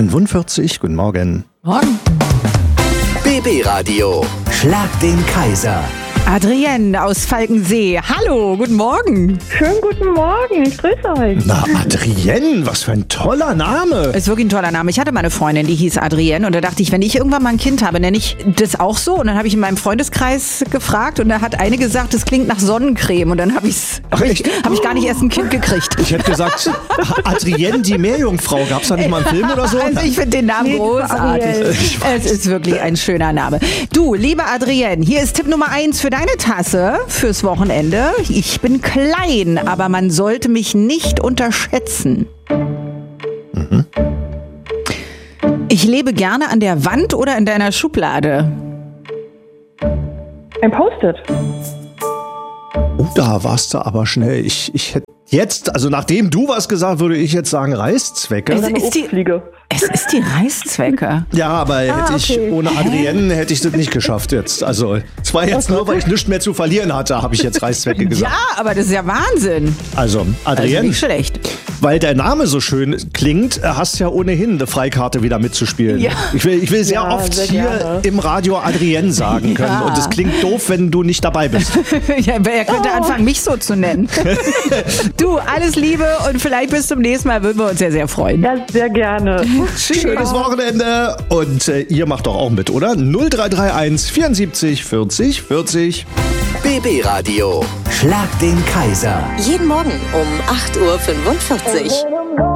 8:45 Uhr, guten Morgen. Morgen. BB Radio. Schlag den Kaiser. Adrienne aus Falkensee. Hallo, guten Morgen. Schönen guten Morgen, ich grüße euch. Na, Adrienne, was für ein toller Name. Ist wirklich ein toller Name. Ich hatte mal eine Freundin, die hieß Adrienne und da dachte ich, wenn ich irgendwann mal ein Kind habe, nenne ich das auch so? Und dann habe ich in meinem Freundeskreis gefragt und da hat eine gesagt, das klingt nach Sonnencreme und dann habe ich gar nicht erst ein Kind gekriegt. Ich hätte gesagt, Adrienne, die Meerjungfrau. Gab es da nicht mal einen Film oder so? Also ich finde den Namen großartig. Es ist wirklich ein schöner Name. Du, liebe Adrienne, hier ist Tipp Nummer 1 für deine Tasse fürs Wochenende. Ich bin klein, aber man sollte mich nicht unterschätzen. Mhm. Ich lebe gerne an der Wand oder in deiner Schublade? Ein Post-it. Oh, da warst du aber schnell. Ich hätte jetzt, also nachdem du was gesagt, würde ich jetzt sagen Reißzwecke. Eine Obstfliege. Es ist die Reißzwecke. Ja, aber ohne Adrienne hätte ich das nicht geschafft jetzt. Also, es war jetzt nur, weil ich nichts mehr zu verlieren hatte, habe ich jetzt Reißzwecke gesagt. Ja, aber das ist ja Wahnsinn. Also, Adrienne, also nicht schlecht. Weil der Name so schön klingt, hast ja ohnehin eine Freikarte wieder mitzuspielen. Ja. Ich will sehr oft hier im Radio Adrienne sagen können. Und es klingt doof, wenn du nicht dabei bist. Ja, er könnte anfangen, mich so zu nennen. Du, alles Liebe und vielleicht bis zum nächsten Mal, würden wir uns sehr, sehr freuen. Ja, sehr gerne. Schönes Wochenende und ihr macht doch auch mit, oder? 0331 74 40 40. BB Radio. Schlag den Kaiser. Jeden Morgen um 8:45 Uhr.